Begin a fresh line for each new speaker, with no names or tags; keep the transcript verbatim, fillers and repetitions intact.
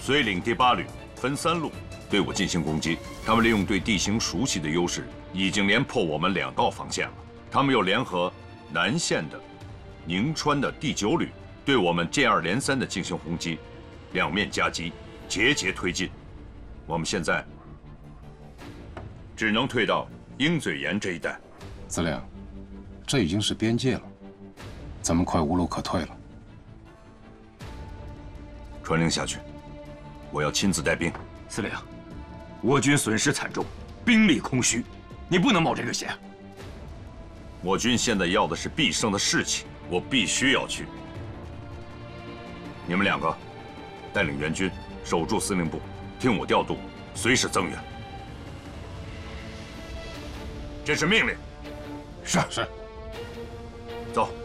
绥岭第八旅分三路对我进行攻击。他们利用对地形熟悉的优势，已经连破我们两道防线了。他们又联合南线的宁川的第九旅，对我们接二连三的进行轰击，两面夹击，节节推进。我们现在只能退到鹰嘴岩这一带。
司令，这已经是边界了，咱们快无路可退了。
传令下去，我要亲自带兵。
司令，我军损失惨重，兵力空虚，你不能冒这个险。
我军现在要的是必胜的士气，我必须要去。你们两个带领援军守住司令部，听我调度，随时增援。这是命令。
是
是。
走。